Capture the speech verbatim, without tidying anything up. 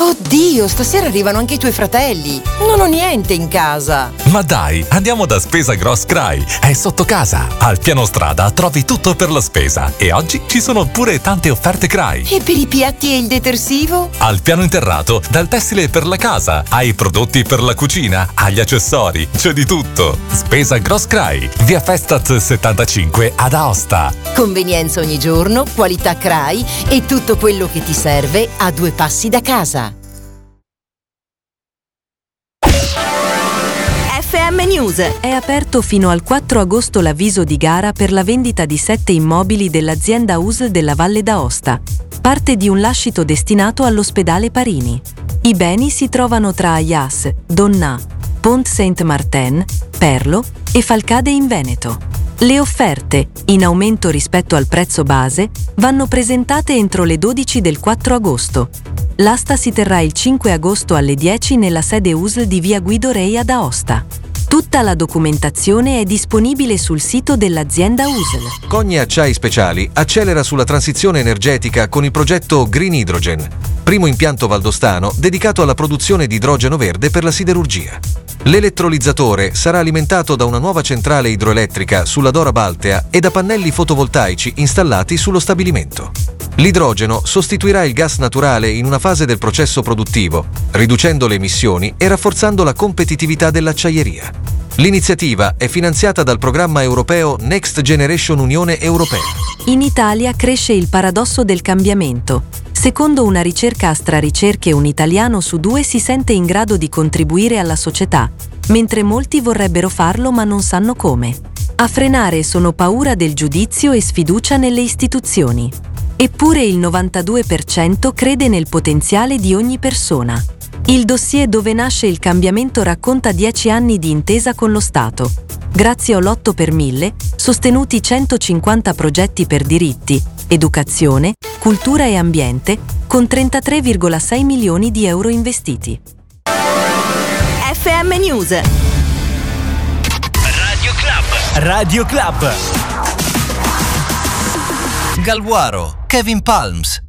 Oddio, stasera arrivano anche i tuoi fratelli. Non ho niente in casa. Ma dai, andiamo da Spesa Gross Cry. È sotto casa. Al piano strada trovi tutto per la spesa. E oggi ci sono pure tante offerte Cry. E per i piatti e il detersivo? Al piano interrato, dal tessile per la casa, ai prodotti per la cucina, agli accessori. C'è di tutto. Spesa Gross Cry. Via Festat settantacinque ad Aosta. Convenienza ogni giorno, qualità Cry e tutto quello che ti serve a due passi da casa. F M News. È aperto fino al quattro agosto l'avviso di gara per la vendita di sette immobili dell'azienda U S L della Valle d'Aosta, parte di un lascito destinato all'ospedale Parini. I beni si trovano tra Aias, Donnà, Pont Saint-Martin, Perlo e Falcade in Veneto. Le offerte, in aumento rispetto al prezzo base, vanno presentate entro le dodici del quattro agosto. L'asta si terrà il cinque agosto alle dieci nella sede U S L di via Guido Rei ad Aosta. Tutta la documentazione è disponibile sul sito dell'azienda U S L. Cogne Acciai Speciali accelera sulla transizione energetica con il progetto Green Hydrogen, primo impianto valdostano dedicato alla produzione di idrogeno verde per la siderurgia. L'elettrolizzatore sarà alimentato da una nuova centrale idroelettrica sulla Dora Baltea e da pannelli fotovoltaici installati sullo stabilimento. L'idrogeno sostituirà il gas naturale in una fase del processo produttivo, riducendo le emissioni e rafforzando la competitività dell'acciaieria. L'iniziativa è finanziata dal programma europeo Next Generation Unione Europea. In Italia cresce il paradosso del cambiamento. Secondo una ricerca Astra Ricerche, un italiano su due si sente in grado di contribuire alla società, mentre molti vorrebbero farlo ma non sanno come. A frenare sono paura del giudizio e sfiducia nelle istituzioni. Eppure il novantadue per cento crede nel potenziale di ogni persona. Il dossier Dove nasce il cambiamento racconta dieci anni di intesa con lo Stato. Grazie all'otto per mille, sostenuti centocinquanta progetti per diritti, educazione, cultura e ambiente, con trentatré virgola sei milioni di euro investiti. F M News. Radio Club. Radio Club. Galguaro, Kevin Palms,